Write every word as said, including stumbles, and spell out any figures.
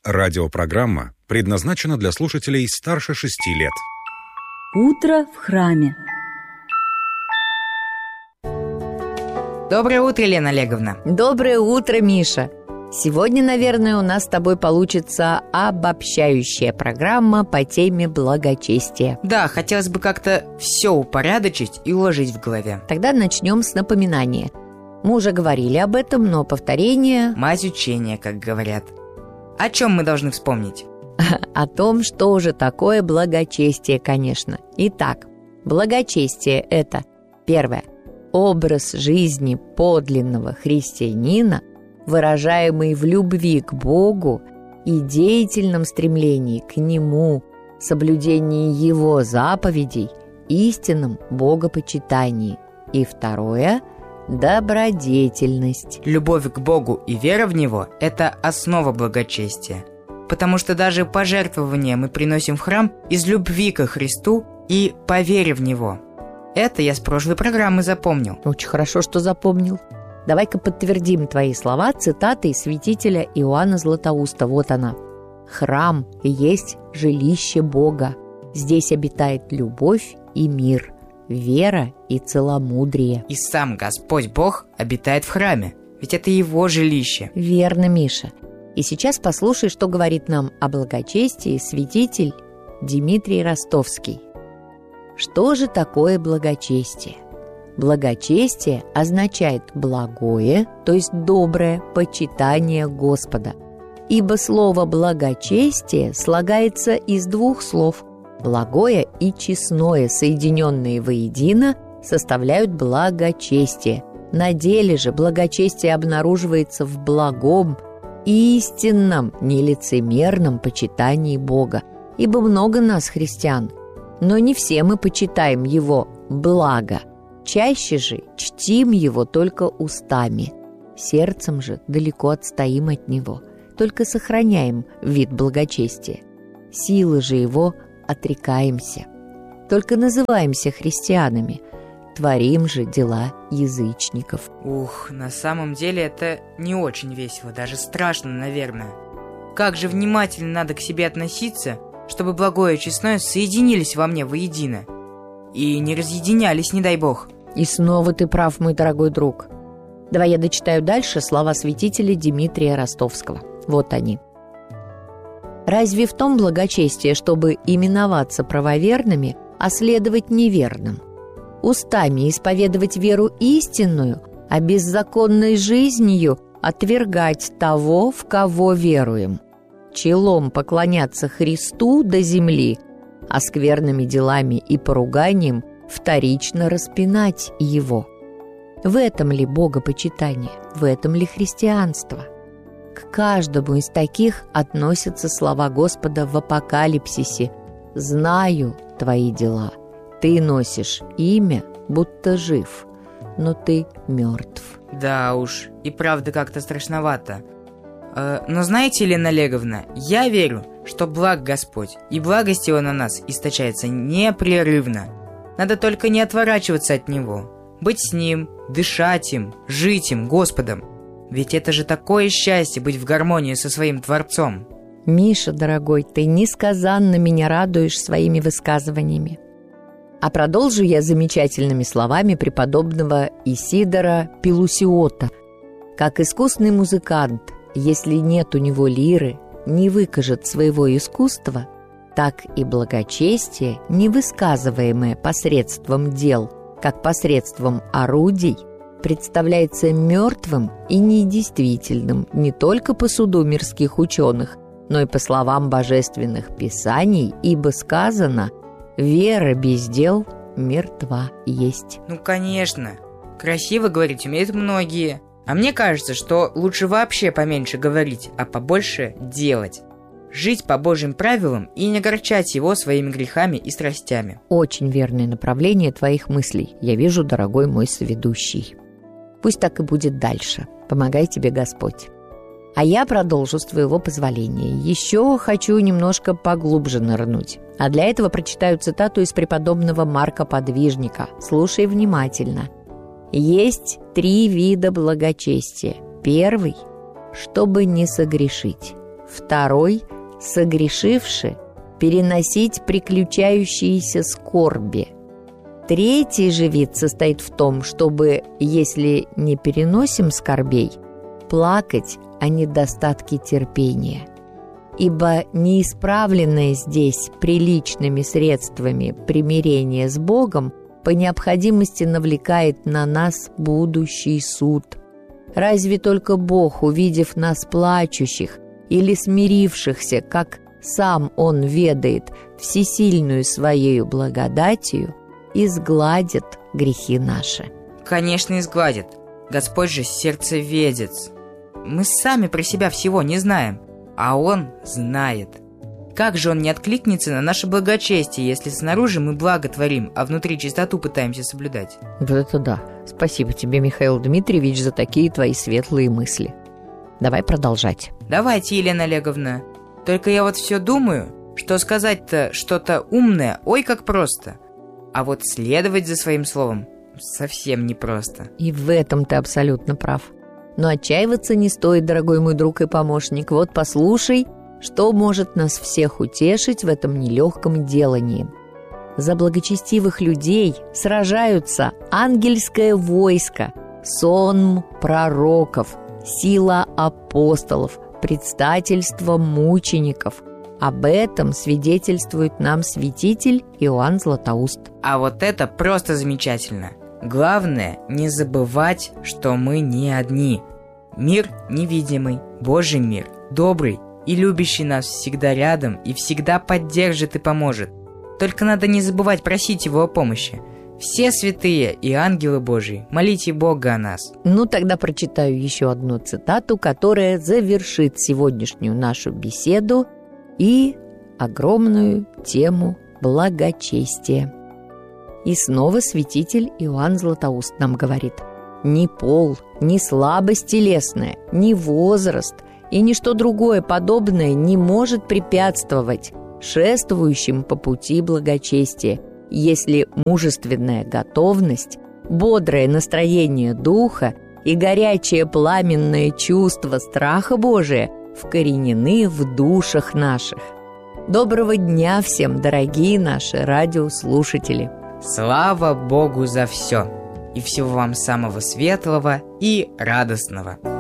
Радиопрограмма предназначена для слушателей старше шести лет. Утро в храме. Доброе утро, Лена Олеговна. Доброе утро, Миша. Сегодня, наверное, у нас с тобой получится обобщающая программа по теме благочестия. Да, хотелось бы как-то все упорядочить и уложить в голове. Тогда начнем с напоминания. Мы уже говорили об этом, но повторение... Мать учения, как говорят. О чем мы должны вспомнить? О том, что же такое благочестие, конечно. Итак, благочестие – это, первое, образ жизни подлинного христианина, выражаемый в любви к Богу и деятельном стремлении к Нему, соблюдении Его заповедей, истинном богопочитании. И второе – добродетельность. Любовь к Богу и вера в Него – это основа благочестия. Потому что даже пожертвования мы приносим в храм из любви ко Христу и по вере в Него. Это я с прошлой программы запомнил. Очень хорошо, что запомнил. Давай-ка подтвердим твои слова цитатой святителя Иоанна Златоуста. Вот она. «Храм есть жилище Бога. Здесь обитает любовь и мир, вера и целомудрие». И сам Господь Бог обитает в храме, ведь это Его жилище. Верно, Миша. И сейчас послушай, что говорит нам о благочестии святитель Дмитрий Ростовский. Что же такое благочестие? Благочестие означает благое, то есть доброе, почитание Господа. Ибо слово «благочестие» слагается из двух слов. Благое и честное, соединенные воедино, составляют благочестие. На деле же благочестие обнаруживается в благом, истинном, нелицемерном почитании Бога. Ибо много нас, христиан, но не все мы почитаем Его благо. Чаще же чтим Его только устами, сердцем же далеко отстоим от Него, только сохраняем вид благочестия. Силы же Его отрекаемся, только называемся христианами, творим же дела язычников. Ух, на самом деле это не очень весело, даже страшно, наверное. Как же внимательно надо к себе относиться, чтобы благое и честное соединились во мне воедино и не разъединялись, не дай Бог. И снова ты прав, мой дорогой друг. Давай я дочитаю дальше слова святителя Дмитрия Ростовского. Вот они. «Разве в том благочестие, чтобы именоваться правоверными, а следовать неверным? Устами исповедовать веру истинную, а беззаконной жизнью отвергать того, в кого веруем? Челом поклоняться Христу до земли, а скверными делами и поруганием вторично распинать Его? В этом ли богопочитание? В этом ли христианство?» К каждому из таких относятся слова Господа в Апокалипсисе: «Знаю твои дела. Ты носишь имя, будто жив, но ты мертв». Да уж, и правда как-то страшновато. Э, но знаете, Лена Олеговна, я верю, что благ Господь, и благость Его на нас источается непрерывно. Надо только не отворачиваться от Него, быть с Ним, дышать им, жить им, Господом. Ведь это же такое счастье быть в гармонии со своим Творцом. Миша, дорогой, ты несказанно меня радуешь своими высказываниями. А продолжу я замечательными словами преподобного Исидора Пелусиота. Как искусный музыкант, если нет у него лиры, не выкажет своего искусства, так и благочестие, не высказываемое посредством дел, как посредством орудий, представляется мертвым и недействительным не только по суду мирских ученых, но и по словам божественных писаний, ибо сказано: «Вера без дел мертва есть». Ну, конечно. Красиво говорить умеют многие. А мне кажется, что лучше вообще поменьше говорить, а побольше делать. Жить по Божьим правилам и не огорчать Его своими грехами и страстями. Очень верное направление твоих мыслей, я вижу, дорогой мой соведущий. Пусть так и будет дальше. Помогай тебе Господь. А я продолжу с твоего позволения. Еще хочу немножко поглубже нырнуть. А для этого прочитаю цитату из преподобного Марка Подвижника. Слушай внимательно. «Есть три вида благочестия. Первый – чтобы не согрешить. Второй – согрешивши, переносить приключающиеся скорби. Третий же вид состоит в том, чтобы, если не переносим скорбей, плакать о недостатке терпения. Ибо неисправленное здесь приличными средствами примирение с Богом по необходимости навлекает на нас будущий суд. Разве только Бог, увидев нас плачущих или смирившихся, как сам Он ведает, всесильную Своею благодатью, изгладит грехи наши. Конечно, изгладит. Господь же сердцеведец. Мы сами про себя всего не знаем, а Он знает. Как же Он не откликнется на наше благочестие, если снаружи мы благо творим, а внутри чистоту пытаемся соблюдать? Вот это да. Спасибо тебе, Михаил Дмитриевич, за такие твои светлые мысли. Давай продолжать. Давайте, Елена Олеговна. Только я вот все думаю, что сказать-то что-то умное, ой, как просто. А вот следовать за своим словом совсем непросто. И в этом ты абсолютно прав. Но отчаиваться не стоит, дорогой мой друг и помощник. Вот послушай, что может нас всех утешить в этом нелегком делании. За благочестивых людей сражаются ангельское войско, сонм пророков, сила апостолов, предстательство мучеников. Об этом свидетельствует нам святитель Иоанн Златоуст. А вот это просто замечательно. Главное не забывать, что мы не одни. Мир невидимый, Божий мир, добрый и любящий нас всегда рядом и всегда поддержит и поможет. Только надо не забывать просить Его о помощи. Все святые и ангелы Божии, молите Бога о нас. Ну, тогда прочитаю еще одну цитату, которая завершит сегодняшнюю нашу беседу и огромную тему благочестия. И снова святитель Иоанн Златоуст нам говорит: «Ни пол, ни слабость телесная, ни возраст и ничто другое подобное не может препятствовать шествующим по пути благочестия, если мужественная готовность, бодрое настроение духа и горячее пламенное чувство страха Божия вкоренены в душах наших». Доброго дня всем, дорогие наши радиослушатели! Слава Богу за все! И всего вам самого светлого и радостного!